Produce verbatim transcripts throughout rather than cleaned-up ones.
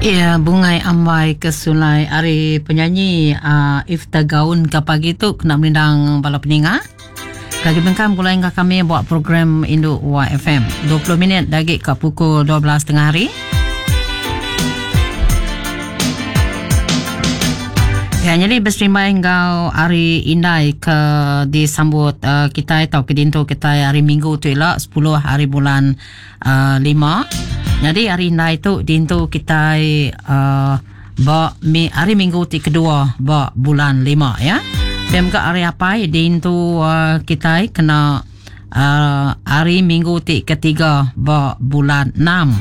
Ya, bungai ambai ke sungai ari penyanyi uh, Ifta Gaun ke pagi tu kena melindang bala peninga. Kaki bengkam kulai dengan kami buat program Induk Y F M dua puluh minit lagi ke pukul dua belas tengah hari. Ya, jadi berserimbai engkau hari indai ke disambut uh, kita atau ke dinto kita hari Minggu tu ialah sepuluh hari bulan uh, lima. Jadi hari indai tu dinto kita uh, ba mi, hari Minggu ti kedua ba bulan lima ya. Pemka hari apa dinto uh, kita kena uh, hari Minggu ti ketiga ba bulan enam.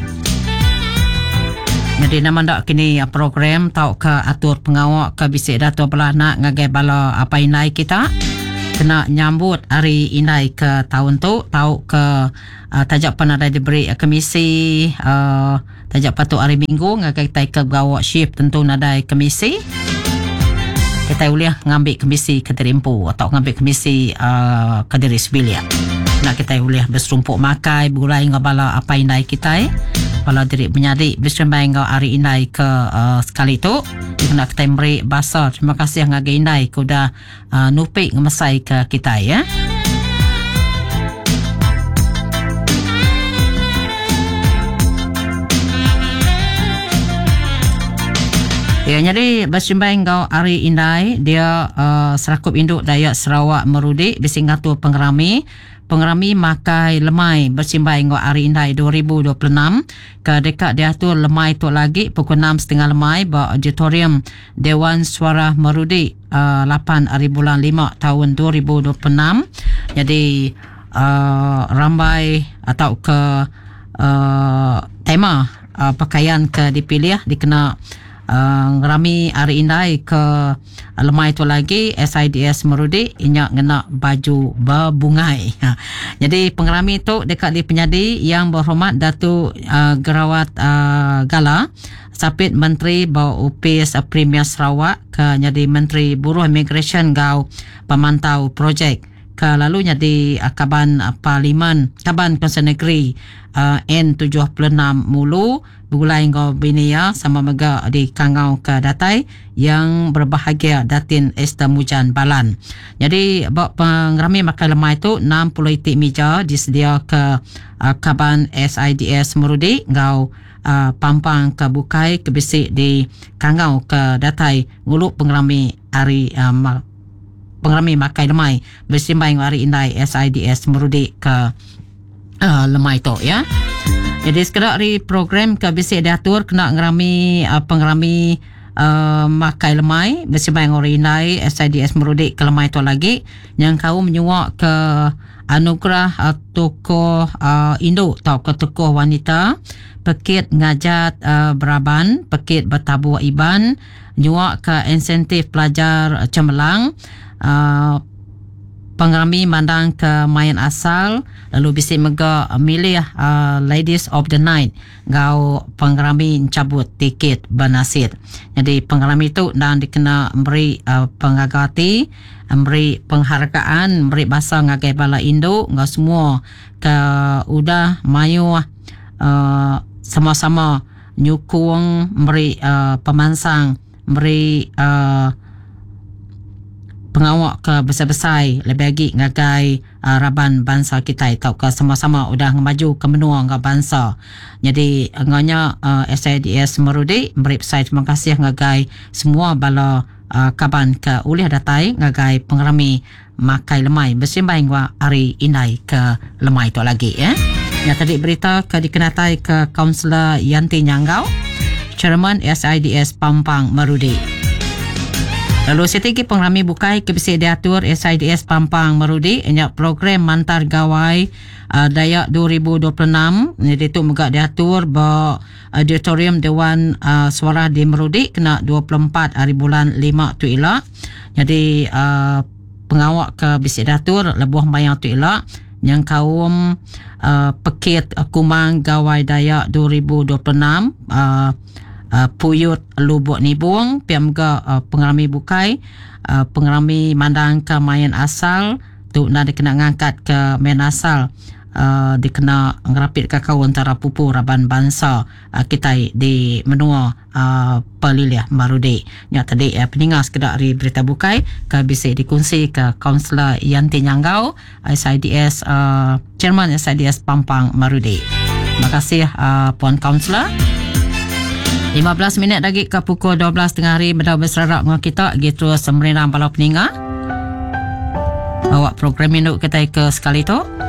Jadi nama dak kini program tau ke atur pengawak ke bisik dato belah nak ngagai bala apa inai kita kena nyambut hari inai ke tahun tu tau ke uh, tajak pernah ada diberi komisi uh, tajak patut hari Minggu ngagai kita ke gawak shift tentu ada komisi kita boleh ngambil komisi keterimpu atau ngambil komisi uh, kediri sibilia nak kita boleh berserumpuk makai bulai ngabala apa inai kita kalau diri menyadi bersembai ngau hari indai ke uh, sekali tu kena kita beri bahasa terima kasih ngagai indai ku dah uh, nupik ngemasai ke kita ya. Ya, jadi bersembai ngau hari indai dia uh, serakup induk Dayak Sarawak Merudi Besingatur Pengerami Pengerami makai lemai bersimbai ngau hari indai dua ribu dua puluh enam ke dekat diatur lemai tu lagi pukul enam setengah lemai ba auditorium Dewan Suara Merudi uh, lapan hari bulan lima tahun dua ribu dua puluh enam. Jadi uh, rambai atau ke uh, tema uh, pakaian ke dipilih dikena Uh, ngerami hari indai ke lemai tu lagi S I D S Merudi inyak ngena baju berbungai. Ha. Jadi pengerami tu dekat di penyadi yang berhormat Datuk uh, Gerawat uh, Gala Sapit Menteri Bau Upis uh, Premier Sarawak ke jadi Menteri Buruh Immigration Gau Pemantau Projek ke lalu jadi uh, Kaban uh, Parlimen Kaban Konsen Negeri uh, N tujuh puluh enam Mulu Bulai ngau binia sama mega di Kangau ke Datai yang berbahagia Datin Esther Mujan Balan. Jadi bak pengerami makai lemai tu enam puluh itik meja disedia ke uh, Kaban S I D S Merudi ngau uh, pampang ke bukai ke bisik di Kangau ke Datai nguluk pengerami hari uh, pengerami makai lemai bersimbang hari indai S I D S Merudi ke uh, lemai tu ya. Jadi sekedar hari program ke bisik diatur kena ngerami uh, pengerami uh, makai lemai bersimbang hari indai S I D S Merudi ke lemai tu lagi yang kau menyuak ke anugerah uh, tokoh uh, induk atau ke tokoh wanita pekit ngajat uh, beraban pekit bertabur iban nyuak ke insentif pelajar uh, cemerlang uh, pengerami mandang ke main asal lalu bisik mega milih uh, Ladies of the Night gau pengerami cabut tiket bernasir. Jadi pengerami itu dan dikena memberi uh, pengagati memberi penghargaan memberi bahasa ngagai bala Indo ngau semua ke udah mayu uh, sama-sama nyukung memberi uh, pemansang memberi uh, pengawak ke besar-besar lebih lagi ngagai uh, raban bangsa kita atau ke sama-sama udah ngemaju ke menua ngau bangsa. Jadi nganya uh, S I D S Merudi memberi pesai terima kasih ngagai semua bala uh, kaban ke ulih datai ngagai pengerami makai lemai bersimbang wa hari indai ke lemai tu lagi ya. Yang tadi berita ke dikenatai ke Kaunselor Yanti Nyanggau Chairman S I D S Pampang Merudi. Lalu setiki pengerami bukai ke bisik diatur S I D S Pampang Merudi enyak program mantar gawai uh, Dayak dua ribu dua puluh enam jadi tu megak diatur ba auditorium Dewan uh, Suara di Merudi kena dua puluh empat hari bulan lima tu elak. Jadi uh, pengawak ke bisik diatur lebuh bayang tu elak yang kaum uh, pekit uh, kumang gawai Dayak dua ribu dua puluh enam uh, Uh, Puyut Lubuk Nibung Piamga uh, pengerami bukai uh, pengerami mandang ke main asal tu nak kena ngangkat ke main asal uh, dikena ngerapit kakao antara pupu Raban Bangsa uh, kita di menua uh, Peliliah Marudi. Nya tadi uh, peningas kedak dari berita bukai ke bisa dikongsi ke kaunselor Yanti Nyanggau S I D S uh, Chairman S I D S Pampang Marudi. Terima kasih uh, Puan Kaunselor. lima belas minit lagi ke pukul dua belas tengah hari berdau berserarak dengan kita gitu semerinang balau peninga. Awak program induk kita ke sekali tu.